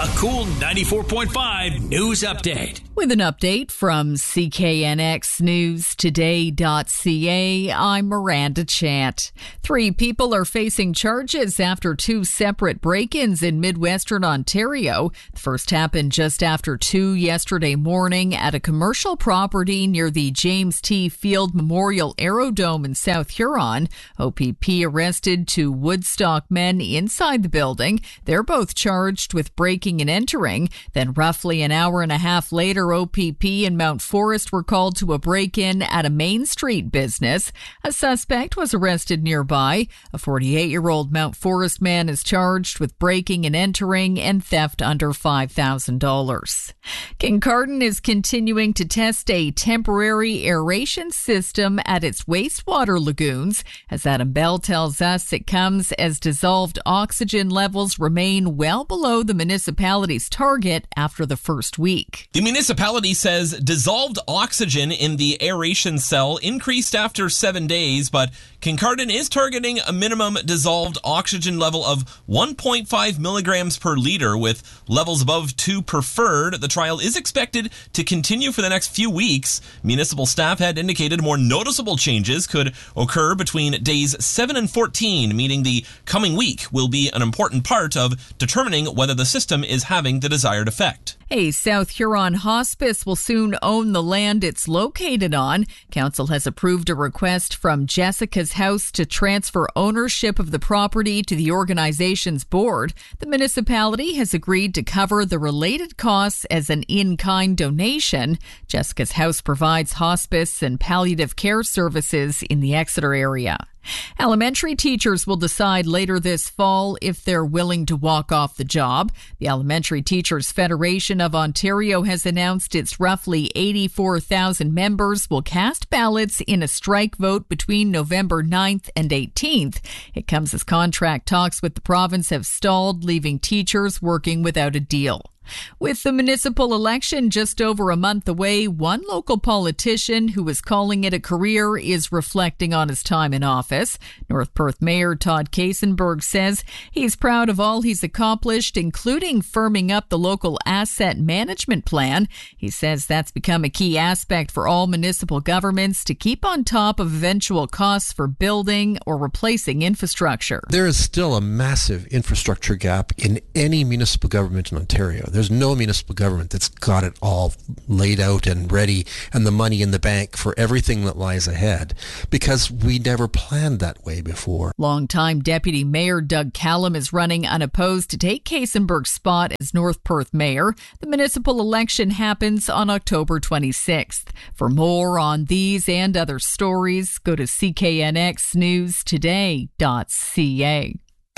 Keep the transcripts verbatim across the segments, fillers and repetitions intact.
A Cool ninety-four point five news update. With an update from C K N X News Today dot C A, I'm Miranda Chant. Three people are facing charges after two separate break-ins in Midwestern Ontario. The first happened just after two yesterday morning at a commercial property near the James T. Field Memorial Aerodome in South Huron. O P P arrested two Woodstock men inside the building. They're both charged with breaking and entering. Then roughly an hour and a half later, O P P and Mount Forest were called to a break-in at a Main Street business. A suspect was arrested nearby. A forty-eight-year-old Mount Forest man is charged with breaking and entering and theft under five thousand dollars. Kincardine is continuing to test a temporary aeration system at its wastewater lagoons. As Adam Bell tells us, it comes as dissolved oxygen levels remain well below the municipality's target after the first week. The municipality says dissolved oxygen in the aeration cell increased after seven days, but Kincardine is targeting a minimum dissolved oxygen level of one point five milligrams per liter, with levels above two preferred. The trial is expected to continue for the next few weeks. Municipal staff had indicated more noticeable changes could occur between days seven and fourteen, meaning the coming week will be an important part of determining whether the system is having the desired effect. A South Huron hospice will soon own the land it's located on. Council has approved a request from Jessica's House to transfer ownership of the property to the organization's board. The municipality has agreed to cover the related costs as an in-kind donation. Jessica's House provides hospice and palliative care services in the Exeter area. Elementary teachers will decide later this fall if they're willing to walk off the job. The Elementary Teachers Federation of Ontario has announced its roughly eighty-four thousand members will cast ballots in a strike vote between November ninth and eighteenth. It comes as contract talks with the province have stalled, leaving teachers working without a deal. With the municipal election just over a month away, one local politician who is calling it a career is reflecting on his time in office. North Perth Mayor Todd Kaysenberg says he's proud of all he's accomplished, including firming up the local asset management plan. He says that's become a key aspect for all municipal governments to keep on top of eventual costs for building or replacing infrastructure. There is still a massive infrastructure gap in any municipal government in Ontario. There's no municipal government that's got it all laid out and ready and the money in the bank for everything that lies ahead, because we never planned that way before. Longtime Deputy Mayor Doug Callum is running unopposed to take Kaysenberg's spot as North Perth Mayor. The municipal election happens on October twenty-sixth. For more on these and other stories, go to C K N X News Today dot C A.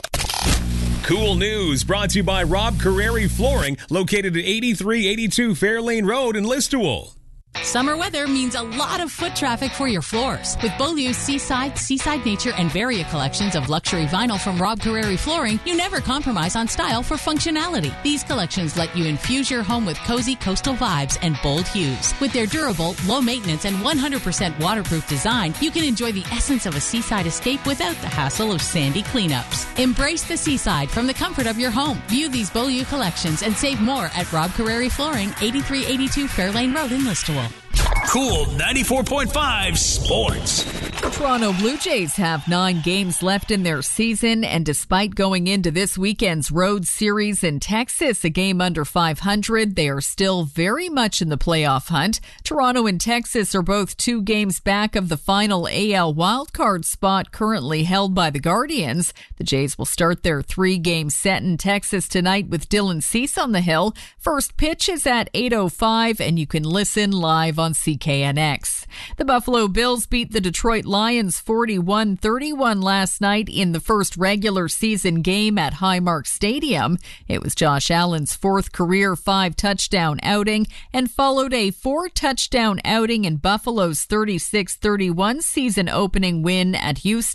Cool News brought to you by Rob Carreri Flooring, located at eighty-three eighty-two Fairlane Road in Listowel. Summer weather means a lot of foot traffic for your floors. With Beaulieu's Seaside, Seaside Nature, and Varia collections of luxury vinyl from Rob Carreri Flooring, you never compromise on style for functionality. These collections let you infuse your home with cozy coastal vibes and bold hues. With their durable, low maintenance, and one hundred percent waterproof design, you can enjoy the essence of a seaside escape without the hassle of sandy cleanups. Embrace the seaside from the comfort of your home. View these Beaulieu collections and save more at Rob Carreri Flooring, eighty-three eighty-two Fairlane Road in Listowel. Cool ninety-four point five Sports. The Toronto Blue Jays have nine games left in their season, and despite going into this weekend's road series in Texas, a game under five hundred, they are still very much in the playoff hunt. Toronto and Texas are both two games back of the final A L wildcard spot currently held by the Guardians. The Jays will start their three-game set in Texas tonight with Dylan Cease on the hill. First pitch is at eight oh five, and you can listen live on C K N X. The Buffalo Bills beat the Detroit Lions forty-one thirty-one last night in the first regular season game at Highmark Stadium. It was Josh Allen's fourth career five-touchdown outing and followed a four-touchdown outing in Buffalo's thirty-six thirty-one season opening win at Houston.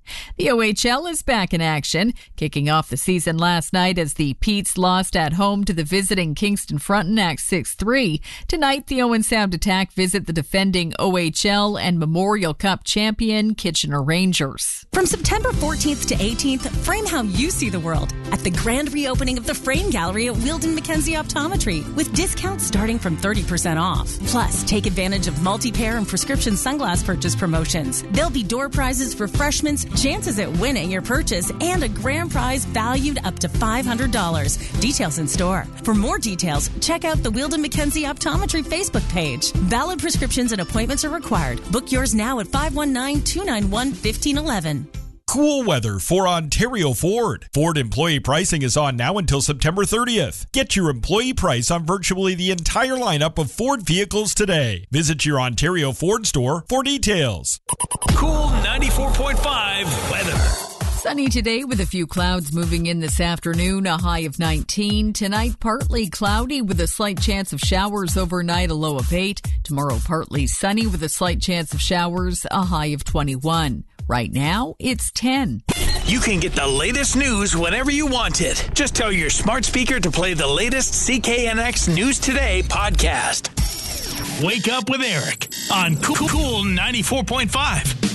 The O H L is back in action, kicking off the season last night as the Petes lost at home to the visiting Kingston Frontenac six three. Tonight, the Owen Sound Attack visit the defending O H L and Memorial Cup champion Kitchener Rangers. From September fourteenth to eighteenth, frame how you see the world at the grand reopening of the Frame Gallery at Wheeldon Mackenzie Optometry, with discounts starting from thirty percent off. Plus, take advantage of multi-pair and prescription sunglass purchase promotions. There'll be door prizes for freshmen, chances at winning your purchase, and a grand prize valued up to five hundred dollars. Details in store. For more details, check out the Wheeldon Mackenzie Optometry Facebook page. Valid prescriptions and appointments are required. Book yours now at five one nine, two nine one, one five one one. Cool weather for Ontario Ford. Ford employee pricing is on now until September thirtieth. Get your employee price on virtually the entire lineup of Ford vehicles today. Visit your Ontario Ford store for details. Cool ninety-four point five weather. Sunny today with a few clouds moving in this afternoon, a high of nineteen. Tonight, partly cloudy with a slight chance of showers overnight, a low of eight. Tomorrow, partly sunny with a slight chance of showers, a high of twenty-one. Right now, it's ten. You can get the latest news whenever you want it. Just tell your smart speaker to play the latest C K N X News Today podcast. Wake up with Eric on Cool ninety-four point five.